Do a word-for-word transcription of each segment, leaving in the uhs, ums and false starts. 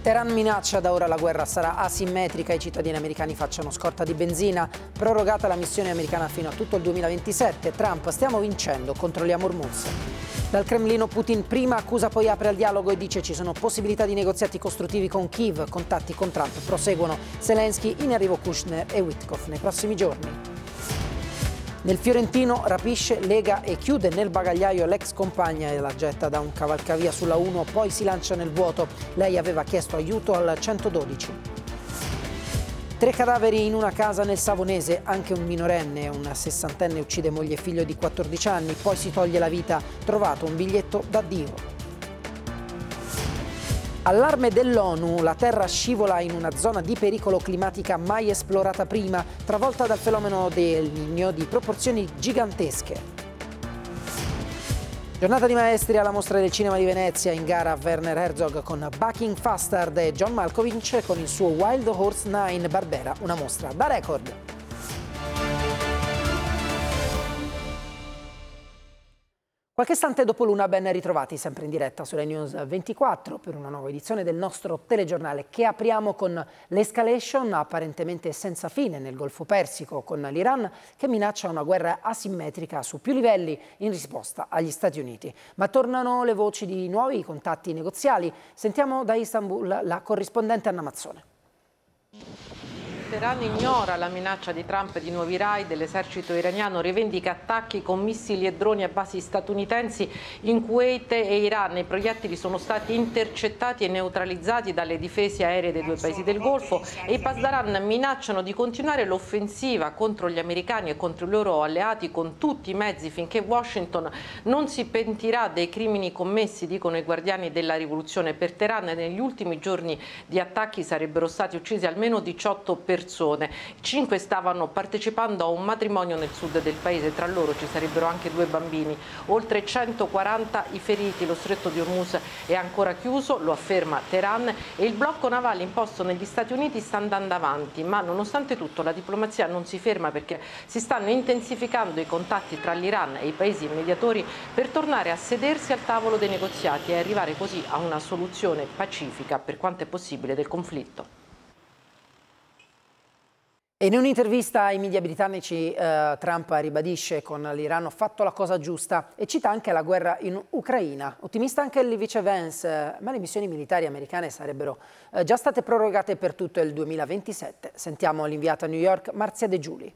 Teheran minaccia da ora la guerra sarà asimmetrica, i cittadini americani facciano scorta di benzina, prorogata la missione americana fino a tutto il duemilaventisette, Trump stiamo vincendo, controlliamo Hormuz. Dal Cremlino Putin prima accusa poi apre al dialogo e dice ci sono possibilità di negoziati costruttivi con Kiev, contatti con Trump proseguono, Zelensky in arrivo Kushner e Witkoff nei prossimi giorni. Nel Fiorentino rapisce, lega e chiude nel bagagliaio l'ex compagna e la getta da un cavalcavia sulla uno, poi si lancia nel vuoto. Lei aveva chiesto aiuto al centododici. Tre cadaveri in una casa nel Savonese, anche un minorenne, un sessantenne uccide moglie e figlio di quattordici anni, poi si toglie la vita, trovato un biglietto d'addio. Allarme dell'ONU, la Terra scivola in una zona di pericolo climatica mai esplorata prima, travolta dal fenomeno del Niño di proporzioni gigantesche. Giornata di maestri alla Mostra del Cinema di Venezia, in gara Werner Herzog con Bucking Fastard e John Malkovich con il suo Wild Horse nove Barbera, una mostra da record. Qualche istante dopo l'una, ben ritrovati sempre in diretta su Rai News ventiquattro per una nuova edizione del nostro telegiornale che apriamo con l'escalation apparentemente senza fine nel Golfo Persico con l'Iran che minaccia una guerra asimmetrica su più livelli in risposta agli Stati Uniti. Ma tornano le voci di nuovi contatti negoziali. Sentiamo da Istanbul la corrispondente Anna Mazzone. Teheran ignora la minaccia di Trump di nuovi raid, l'esercito iraniano rivendica attacchi con missili e droni a basi statunitensi in Kuwait e Iran. I proiettili sono stati intercettati e neutralizzati dalle difese aeree dei due paesi del Golfo e i Pasdaran minacciano di continuare l'offensiva contro gli americani e contro i loro alleati con tutti i mezzi finché Washington non si pentirà dei crimini commessi, dicono i guardiani della rivoluzione. Per Teheran negli ultimi giorni di attacchi sarebbero stati uccisi almeno diciotto persone. Persone. Cinque stavano partecipando a un matrimonio nel sud del paese, tra loro ci sarebbero anche due bambini. Oltre centoquaranta i feriti, lo stretto di Hormuz è ancora chiuso, lo afferma Teheran, e il blocco navale imposto negli Stati Uniti sta andando avanti, ma nonostante tutto la diplomazia non si ferma perché si stanno intensificando i contatti tra l'Iran e i paesi mediatori per tornare a sedersi al tavolo dei negoziati e arrivare così a una soluzione pacifica per quanto è possibile del conflitto. In un'intervista ai media britannici eh, Trump ribadisce con l'Iran ho fatto la cosa giusta e cita anche la guerra in Ucraina. Ottimista anche il vice Vance, eh, ma le missioni militari americane sarebbero eh, già state prorogate per tutto il duemilaventisette. Sentiamo l'inviata a New York Marzia De Giuli.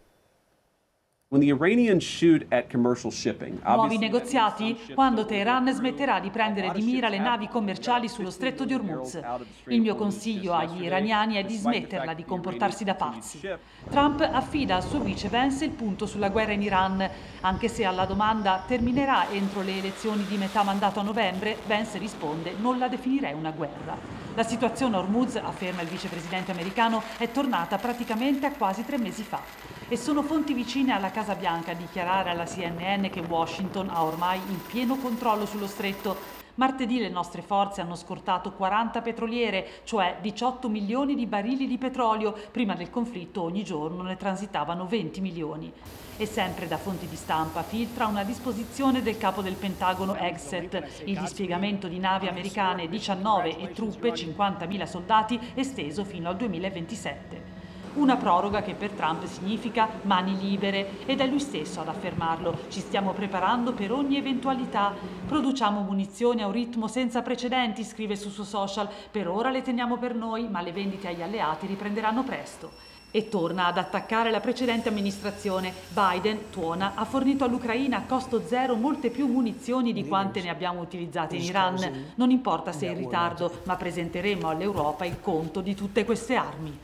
Nuovi negoziati quando Teheran smetterà di prendere di mira le navi commerciali sullo stretto di Hormuz. Il mio consiglio agli iraniani è di smetterla di comportarsi da pazzi. Trump affida al suo vice Vance il punto sulla guerra in Iran, anche se alla domanda terminerà entro le elezioni di metà mandato a novembre, Vance risponde non la definirei una guerra. La situazione a Hormuz, afferma il vicepresidente americano, è tornata praticamente a quasi tre mesi fa. E sono fonti vicine alla Casa Bianca a dichiarare alla C N N che Washington ha ormai il pieno controllo sullo stretto. Martedì le nostre forze hanno scortato quaranta petroliere, cioè diciotto milioni di barili di petrolio. Prima del conflitto ogni giorno ne transitavano venti milioni. E sempre da fonti di stampa filtra una disposizione del capo del Pentagono Hegseth, il dispiegamento di navi americane diciannove e truppe, cinquantamila soldati, esteso fino al duemilaventisette. Una proroga che per Trump significa mani libere ed è lui stesso ad affermarlo. Ci stiamo preparando per ogni eventualità. Produciamo munizioni a un ritmo senza precedenti, scrive sul suo social. Per ora le teniamo per noi, ma le vendite agli alleati riprenderanno presto. E torna ad attaccare la precedente amministrazione. Biden, tuona, ha fornito all'Ucraina a costo zero molte più munizioni di quante ne abbiamo utilizzate in Iran. Non importa se è in ritardo, ma presenteremo all'Europa il conto di tutte queste armi.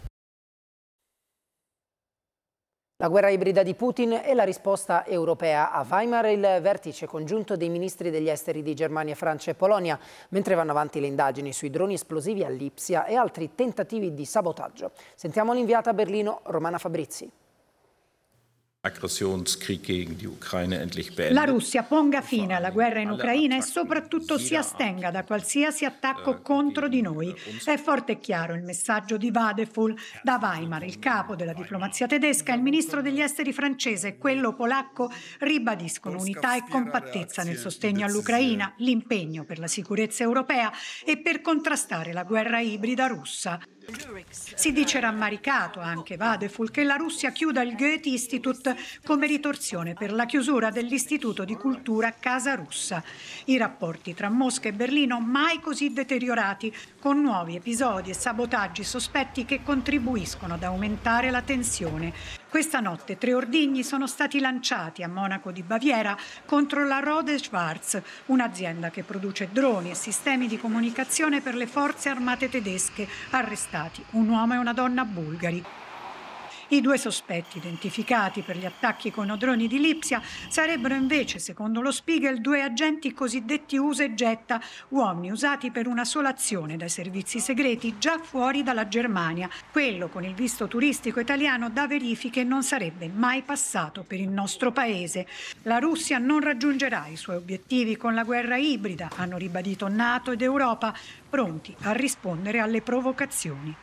La guerra ibrida di Putin e la risposta europea a Weimar, il vertice congiunto dei ministri degli esteri di Germania, Francia e Polonia, mentre vanno avanti le indagini sui droni esplosivi a Lipsia e altri tentativi di sabotaggio. Sentiamo l'inviata a Berlino Romana Fabrizi. La Russia ponga fine alla guerra in Ucraina e soprattutto si astenga da qualsiasi attacco contro di noi. È forte e chiaro il messaggio di Vadeful da Weimar. Il capo della diplomazia tedesca, il ministro degli esteri francese e quello polacco ribadiscono unità e compattezza nel sostegno all'Ucraina, l'impegno per la sicurezza europea e per contrastare la guerra ibrida russa. Si dice rammaricato anche Vadeful che la Russia chiuda il Goethe Institut come ritorsione per la chiusura dell'Istituto di Cultura Casa Russa. I rapporti tra Mosca e Berlino mai così deteriorati, con nuovi episodi e sabotaggi sospetti che contribuiscono ad aumentare la tensione. Questa notte tre ordigni sono stati lanciati a Monaco di Baviera contro la Rode Schwarz, un'azienda che produce droni e sistemi di comunicazione per le forze armate tedesche, arrestati un uomo e una donna bulgari. I due sospetti identificati per gli attacchi con i droni di Lipsia sarebbero invece, secondo lo Spiegel, due agenti cosiddetti usa e getta, uomini usati per una sola azione dai servizi segreti già fuori dalla Germania. Quello con il visto turistico italiano da verifiche non sarebbe mai passato per il nostro paese. La Russia non raggiungerà i suoi obiettivi con la guerra ibrida, hanno ribadito NATO ed Europa, pronti a rispondere alle provocazioni.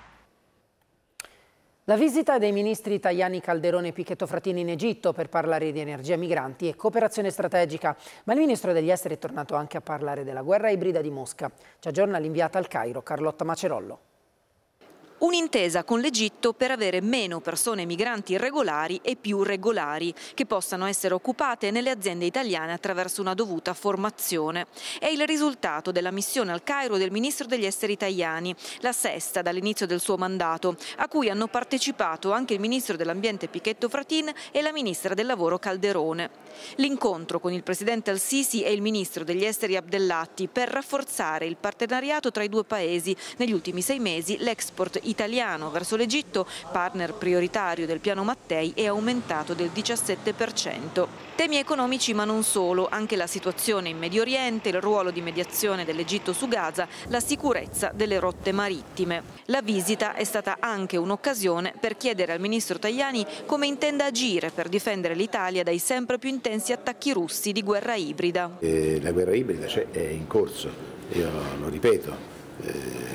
La visita dei ministri Tajani, Calderone e Pichetto Fratin in Egitto per parlare di energia, migranti e cooperazione strategica, ma il ministro degli esteri è tornato anche a parlare della guerra ibrida di Mosca. Ci aggiorna l'inviata al Cairo, Carlotta Macerollo. Un'intesa con l'Egitto per avere meno persone migranti irregolari e più regolari, che possano essere occupate nelle aziende italiane attraverso una dovuta formazione. È il risultato della missione al Cairo del ministro degli esteri Tajani, la sesta dall'inizio del suo mandato, a cui hanno partecipato anche il ministro dell'ambiente Pichetto Fratin e la ministra del lavoro Calderone. L'incontro con il presidente al-Sisi e il ministro degli esteri Abdellati per rafforzare il partenariato tra i due paesi. Negli ultimi sei mesi l'export italiano verso l'Egitto, partner prioritario del piano Mattei, è aumentato del diciassette per cento. Temi economici ma non solo, anche la situazione in Medio Oriente, il ruolo di mediazione dell'Egitto su Gaza, la sicurezza delle rotte marittime. La visita è stata anche un'occasione per chiedere al ministro Tajani come intenda agire per difendere l'Italia dai sempre più intensi attacchi russi di guerra ibrida. Eh, la guerra ibrida cioè, è in corso, io lo ripeto. Eh,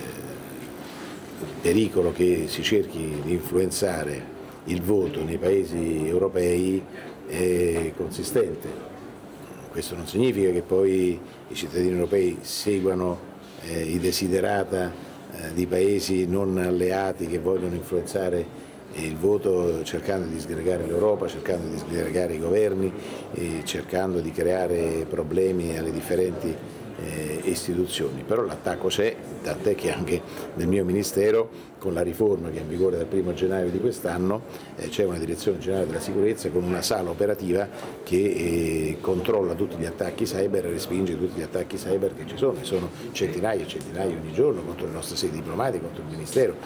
Il pericolo che si cerchi di influenzare il voto nei paesi europei è consistente. Questo non significa che poi i cittadini europei seguano eh, i desiderata eh, di paesi non alleati che vogliono influenzare il voto cercando di disgregare l'Europa, cercando di disgregare i governi, e cercando di creare problemi alle differenti Eh, istituzioni. Però l'attacco c'è, tant'è che anche nel mio ministero, con la riforma che è in vigore dal primo gennaio di quest'anno, eh, c'è una direzione generale della sicurezza con una sala operativa che eh, controlla tutti gli attacchi cyber e respinge tutti gli attacchi cyber che ci sono, e sono centinaia e centinaia ogni giorno contro le nostre sedi diplomatiche, contro il ministero.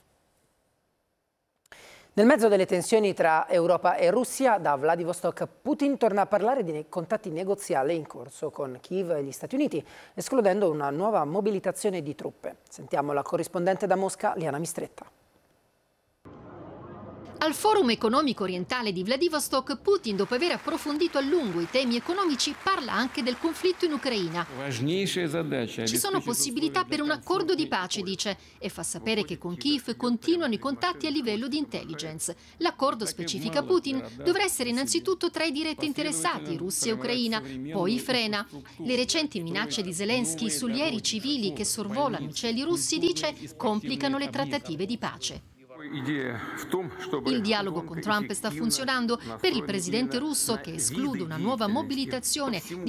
Nel mezzo delle tensioni tra Europa e Russia, da Vladivostok Putin torna a parlare di contatti negoziali in corso con Kiev e gli Stati Uniti, escludendo una nuova mobilitazione di truppe. Sentiamo la corrispondente da Mosca, Liana Mistretta. Al Forum economico orientale di Vladivostok, Putin, dopo aver approfondito a lungo i temi economici, parla anche del conflitto in Ucraina. Ci sono possibilità per un accordo di pace, dice, e fa sapere che con Kiev continuano i contatti a livello di intelligence. L'accordo, specifica Putin, dovrà essere innanzitutto tra i diretti interessati, Russia e Ucraina, poi frena. Le recenti minacce di Zelensky sugli aerei civili che sorvolano i cieli russi, dice, complicano le trattative di pace. Il dialogo con Trump sta funzionando per il presidente russo, che esclude una nuova mobilitazione di